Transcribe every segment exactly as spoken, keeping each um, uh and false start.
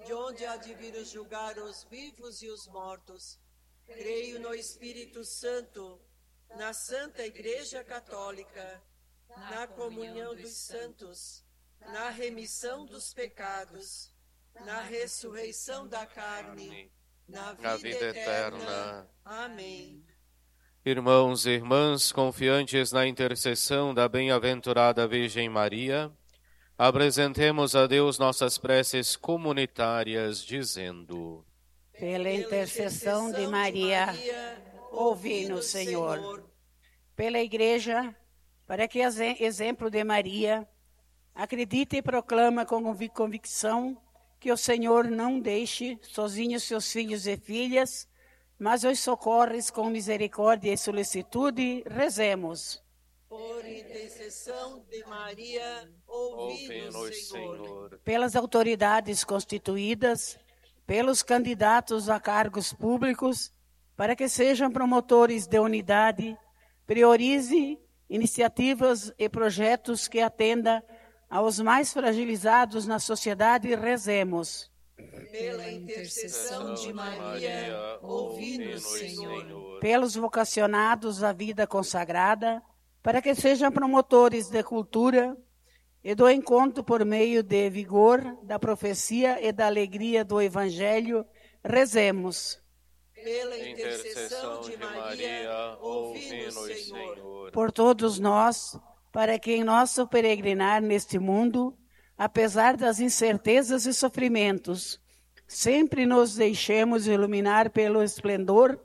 de onde há de vir julgar os vivos e os mortos. Creio no Espírito Santo, na Santa Igreja Católica, na comunhão dos santos, na remissão dos pecados, na ressurreição da carne, na vida, na vida eterna. eterna. Amém. Irmãos e irmãs, confiantes na intercessão da bem-aventurada Virgem Maria, apresentemos a Deus nossas preces comunitárias, dizendo: Pela intercessão de Maria, ouvi-nos, Senhor. Pela Igreja, para que, exemplo de Maria, acredite e proclama com convicção que o Senhor não deixe sozinhos seus filhos e filhas, mas os socorres com misericórdia e solicitude, rezemos. Por intercessão de Maria, ouvi-nos, Senhor. Pelas autoridades constituídas, pelos candidatos a cargos públicos, para que sejam promotores de unidade, priorize iniciativas e projetos que atendam aos mais fragilizados na sociedade, rezemos. Pela intercessão de Maria, ouvi-nos, Senhor. Pelos vocacionados à vida consagrada, para que sejam promotores de cultura e do encontro por meio de vigor, da profecia e da alegria do Evangelho, rezemos. Pela intercessão de Maria, ouvi-nos, Senhor. Por todos nós, para que em nosso peregrinar neste mundo, apesar das incertezas e sofrimentos, sempre nos deixemos iluminar pelo esplendor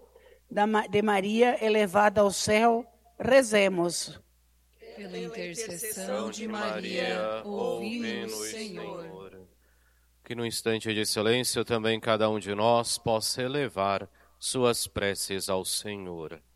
de Maria elevada ao céu, rezemos. Pela intercessão de Maria, ouvi-nos, Senhor. Que no instante de silêncio também cada um de nós possa elevar suas preces ao Senhor.